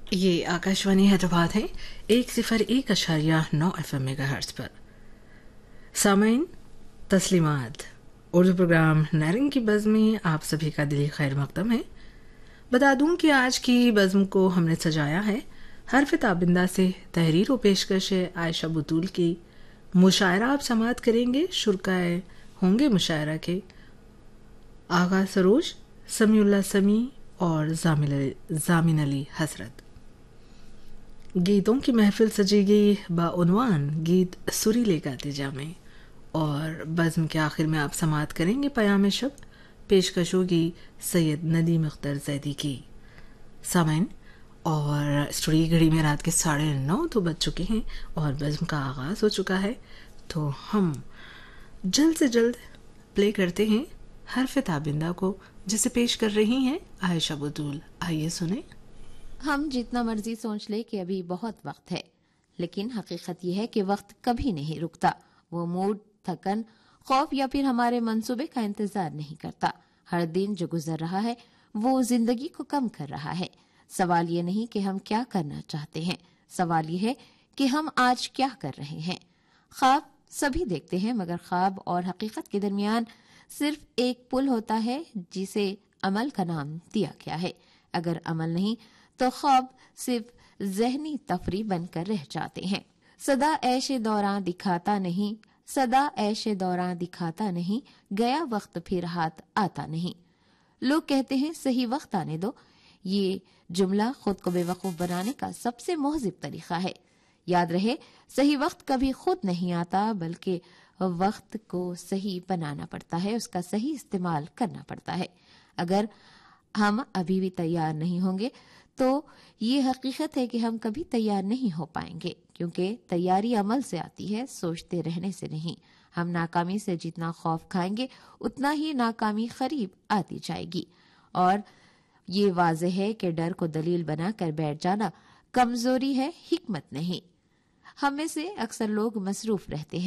یہ آکاشوانی حیدرآباد ہے 101.9 FM mega hertz پر. سامعین تسلیمات، اردو پروگرام نیرنگ کی بزم میں آپ سبھی کا دلی خیر مقدم ہے. بتا دوں کہ آج کی بزم کو ہم نے سجایا ہے حرف تابندہ سے. تحریر و پیشکش ہے عائشہ بطول کی. مشاعرہ آپ سماعت کریں گے، شرکائے ہوں گے مشاعرہ کے آغا سروج، سمیع اللہ سمیع اور زامن علی حضرت. گیتوں کی محفل سجی گئی بعنوان گیت سریلے گاتے جامیں، اور بزم کے آخر میں آپ سماعت کریں گے پیام شب، پیشکش ہوگی سید ندیم اختر زیدی کی. سامعین، اور اسٹوڈیو گھڑی میں رات کے 9:30 تو بج چکے ہیں اور بزم کا آغاز ہو چکا ہے. تو ہم جلد سے جلد پلے کرتے ہیں حرف تابندہ کو، جسے پیش کر رہی ہیں عائشہ بطول. آئیے سنیں. ہم جتنا مرضی سوچ لے کہ ابھی بہت وقت ہے، لیکن حقیقت یہ ہے کہ وقت کبھی نہیں رکتا. وہ موڈ، تھکن، خوف یا پھر ہمارے منصوبے کا انتظار نہیں کرتا. ہر دن جو گزر رہا ہے وہ زندگی کو کم کر رہا ہے. سوال یہ نہیں کہ ہم کیا کرنا چاہتے ہیں، سوال یہ ہے کہ ہم آج کیا کر رہے ہیں. خواب سبھی دیکھتے ہیں، مگر خواب اور حقیقت کے درمیان صرف ایک پل ہوتا ہے جسے عمل کا نام دیا گیا ہے. اگر عمل نہیں تو خواب صرف ذہنی تفریح بن کر رہ جاتے ہیں. سدا عیش دوراں دکھاتا نہیں، سدا عیش دوراں دکھاتا نہیں، گیا وقت پھر ہاتھ آتا نہیں. لوگ کہتے ہیں صحیح وقت آنے دو. یہ جملہ خود کو بے وقوف بنانے کا سب سے مہذب طریقہ ہے. یاد رہے، صحیح وقت کبھی خود نہیں آتا، بلکہ وقت کو صحیح بنانا پڑتا ہے، اس کا صحیح استعمال کرنا پڑتا ہے. اگر ہم ابھی بھی تیار نہیں ہوں گے تو یہ حقیقت ہے کہ ہم کبھی تیار نہیں ہو پائیں گے، کیونکہ تیاری عمل سے آتی ہے، سوچتے رہنے سے نہیں. ہم ناکامی سے جتنا خوف کھائیں گے اتنا ہی ناکامی قریب آتی جائے گی. اور یہ واضح ہے کہ ڈر کو دلیل بنا کر بیٹھ جانا کمزوری ہے، حکمت نہیں. ہم میں سے اکثر لوگ مصروف رہتے ہیں